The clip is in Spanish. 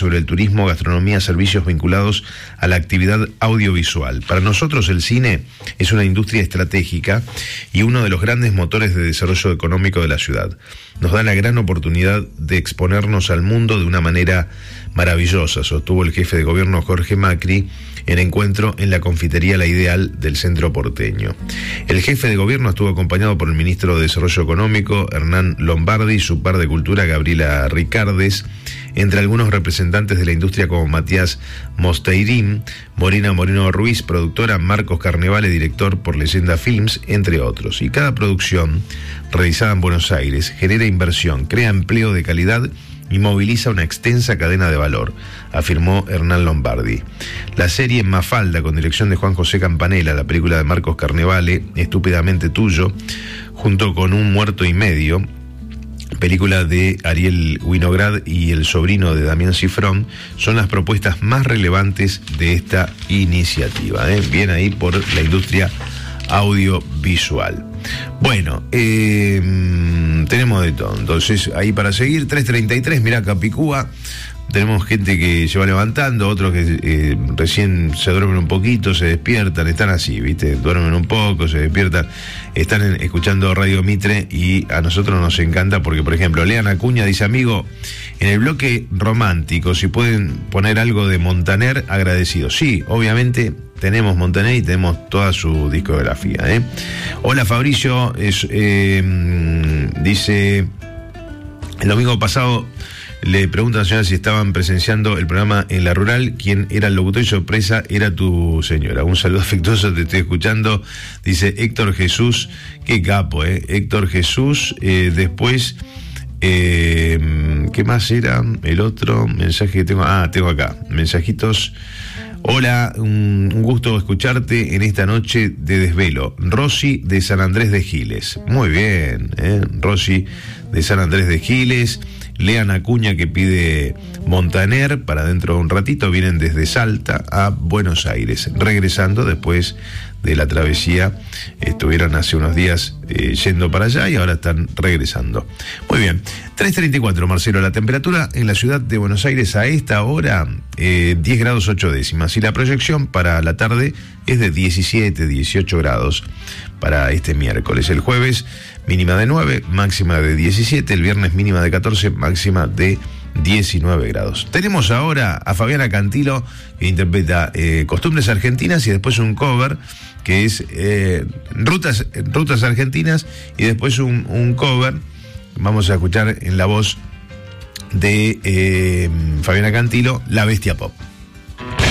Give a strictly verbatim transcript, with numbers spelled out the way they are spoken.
sobre el turismo, gastronomía, servicios vinculados a la actividad audiovisual. Para nosotros el cine es una industria estratégica y uno de los grandes motores de desarrollo económico de la ciudad. Nos da la gran oportunidad de exponernos al mundo de una manera maravillosa, sostuvo el jefe de gobierno Jorge Macri en encuentro en la confitería La Ideal del centro porteño. El jefe de gobierno estuvo acompañado por el ministro de Desarrollo Económico, Hernán Lombardi, su par de Cultura, Gabriela Ricardes, entre algunos representantes de la industria como Matías Mosteirín, Morena Moreno Ruiz, productora, Marcos Carnevale, director por Leyenda Films, entre otros. Y cada producción realizada en Buenos Aires genera inversión, crea empleo de calidad y moviliza una extensa cadena de valor, afirmó Hernán Lombardi. La serie Mafalda, con dirección de Juan José Campanella, la película de Marcos Carnevale, Estúpidamente Tuyo, junto con Un Muerto y Medio, película de Ariel Winograd y el sobrino de Damián Cifrón, son las propuestas más relevantes de esta iniciativa. ¿eh? Bien ahí por la industria audiovisual. Bueno, eh, tenemos de todo. Entonces, ahí para seguir, tres treinta y tres, mirá Capicúa. Tenemos gente que se va levantando, otros que eh, recién se duermen un poquito, se despiertan, están así, ¿viste? Duermen un poco, se despiertan, están en, escuchando Radio Mitre y a nosotros nos encanta porque, por ejemplo, Lean Acuña dice, amigo, en el bloque romántico, si pueden poner algo de Montaner, agradecido. Sí, obviamente tenemos Montaner y tenemos toda su discografía, ¿eh? Hola Fabricio, es, eh, dice, el domingo pasado le preguntan a la señora si estaban presenciando el programa en La Rural, quién era el locutor y sorpresa era tu señora. Un saludo afectuoso, te estoy escuchando, dice Héctor Jesús, qué capo, eh, Héctor Jesús, eh, después, eh, ¿qué más era? El otro mensaje que tengo, ah, tengo acá, mensajitos. Hola, un, un gusto escucharte en esta noche de desvelo. Rosy de San Andrés de Giles. Muy bien, eh, Rosy de San Andrés de Giles. Lean Acuña que pide Montaner para dentro de un ratito, vienen desde Salta a Buenos Aires, regresando después de la travesía, estuvieron hace unos días eh, yendo para allá y ahora están regresando. Muy bien, tres treinta y cuatro, Marcelo, la temperatura en la ciudad de Buenos Aires a esta hora, eh, diez grados ocho décimas, y la proyección para la tarde es de diecisiete, dieciocho grados para este miércoles. El jueves mínima de nueve, máxima de diecisiete, el viernes mínima de catorce, máxima de diecinueve grados. Tenemos ahora a Fabiana Cantilo, que interpreta eh, Costumbres Argentinas, y después un cover que es eh, Rutas, Rutas Argentinas, y después un, un cover, vamos a escuchar en la voz de eh, Fabiana Cantilo, La Bestia Pop.